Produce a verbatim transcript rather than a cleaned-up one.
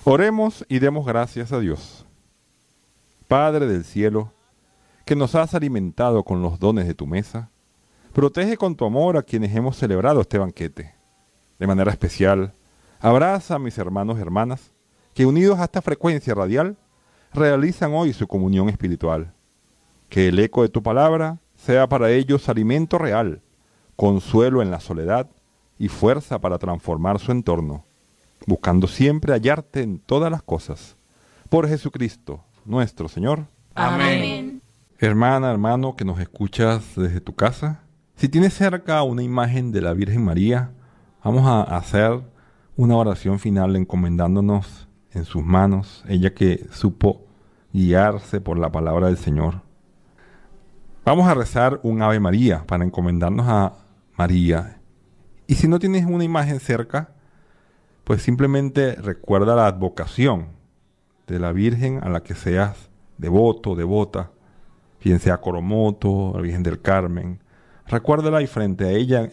Oremos y demos gracias a Dios. Padre del cielo, que nos has alimentado con los dones de tu mesa, protege con tu amor a quienes hemos celebrado este banquete. De manera especial, abraza a mis hermanos y hermanas, que unidos a esta frecuencia radial, realizan hoy su comunión espiritual. Que el eco de tu palabra sea para ellos alimento real, consuelo en la soledad y fuerza para transformar su entorno, buscando siempre hallarte en todas las cosas. Por Jesucristo, nuestro Señor. Amén. Hermana, hermano, que nos escuchas desde tu casa, si tienes cerca una imagen de la Virgen María, vamos a hacer una oración final encomendándonos en sus manos, ella que supo guiarse por la palabra del Señor. Vamos a rezar un Ave María para encomendarnos a María. Y si no tienes una imagen cerca, pues simplemente recuerda la advocación de la Virgen a la que seas devoto, devota, bien sea Coromoto, la Virgen del Carmen. Recuérdala y frente a ella